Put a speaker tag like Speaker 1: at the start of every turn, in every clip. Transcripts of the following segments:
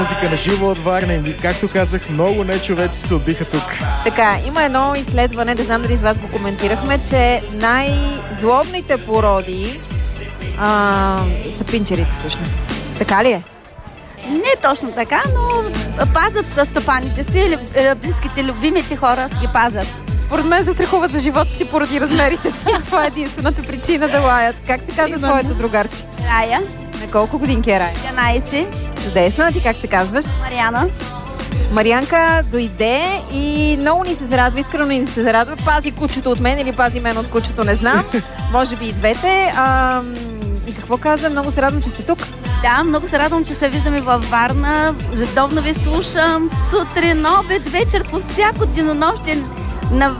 Speaker 1: Музика на живо от Варна и, както казах, много нечовеци се отбиха тук.
Speaker 2: Така, има едно изследване, не знам дали с вас го коментирахме, че най-злобните породи са пинчерите всъщност. Така ли е?
Speaker 3: Не точно така, но пазят стъпаните си, близките, любимите хора ги пазят.
Speaker 2: Според мен се страхуват за живота си поради размерите си. Това е единствената причина да лаят. Как се казва твоето другарче?
Speaker 3: Рая.
Speaker 2: На колко годинки е Рая?
Speaker 3: 11.
Speaker 2: Чудесно, а ти как се казваш?
Speaker 3: Мариана.
Speaker 2: Марианка дойде и много ни се зарадва, искрено ни се зарадва. Пази кучето от мен или пази мен от кучето, не знам. Може би и двете. И какво каза? Много се радвам, че сте тук.
Speaker 3: Да, много се радвам, че се виждаме във Варна. Редовно ви слушам сутрин, обед, вечер, по всяко денонощие. На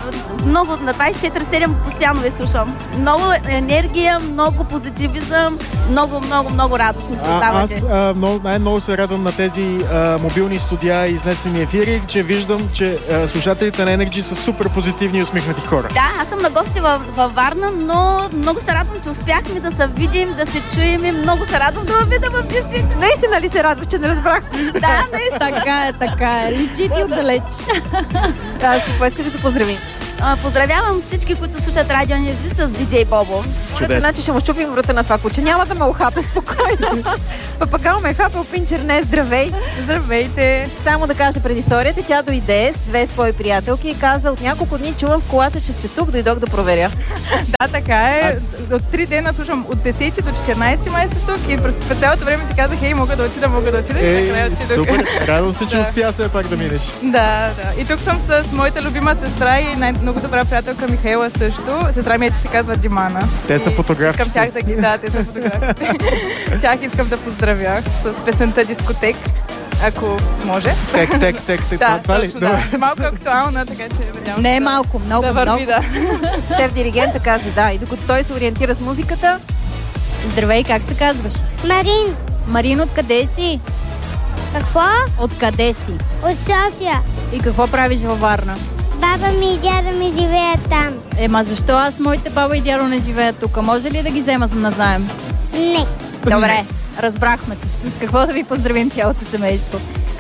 Speaker 3: 24/7 постоянно ви слушам. Много енергия, много позитивизъм, много радост ми създавате.
Speaker 1: Аз най-много се радвам на тези мобилни студия и изнесени ефири, че виждам, че слушателите на Energy са супер позитивни и усмихнати хора.
Speaker 3: Да, аз съм на гости във Варна, но много се радвам, че успяхме да се видим, да се чуем и много се радвам да видя в действителност.
Speaker 2: Наистина ли се радваш, че не разбрах?
Speaker 3: Да, наистина.
Speaker 2: Така е. Личи ти отдалеч. Какво искаш да поздравим?
Speaker 3: Поздравявам всички, които слушат Радио Energy с DJ Бобо.
Speaker 2: Значи ще му щупим врата на това куче. Няма да ме ухапе спокойно. Папагал ме е хапал, пинчер не. Здравей!
Speaker 4: Здравейте!
Speaker 2: Само да кажа предисторията. Тя дойде с две свои приятелки и каза: от няколко дни чувам в колата, че сте тук, дойдох да проверя.
Speaker 4: Да, така е. От 3 дена слушам от 10 до 14 май сте тук и през цялото време си казах: ей, мога да отида.
Speaker 1: Супер! Радвам се, че успя все пак да минеш.
Speaker 4: Да. И тук съм с моята любима сестра и много добра приятелка Михаела също. Сестра ми се казва Димана.
Speaker 1: Те са фотографи.
Speaker 4: Искам тях те са фотографи. Тях искам да поздравя с песента Дискотек, ако може.
Speaker 1: Тек.
Speaker 4: Да,
Speaker 1: това ли?
Speaker 4: Да. Малко актуална, така че надявам.
Speaker 2: Не е малко, много.
Speaker 4: Да върви, да.
Speaker 2: Шеф-диригента каза да. И докато той се ориентира с музиката.
Speaker 5: Здравей, как се казваш?
Speaker 6: Марин.
Speaker 5: Марин, откъде си?
Speaker 6: Какво?
Speaker 5: Откъде си?
Speaker 6: От София.
Speaker 5: И какво правиш във Варна?
Speaker 6: Баба ми и дядо ми живеят там.
Speaker 5: Ема защо аз моите баба и дядо не живеят тук? Може ли да ги взема назаем?
Speaker 6: Не.
Speaker 5: Добре, разбрахме се. С какво да ви поздравим цялото семейство?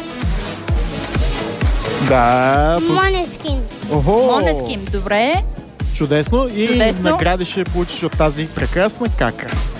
Speaker 1: Да.
Speaker 6: Монескин.
Speaker 5: Монескин, добре.
Speaker 1: Чудесно. И
Speaker 5: Чудесно.
Speaker 1: награди ще получиш от тази прекрасна кака.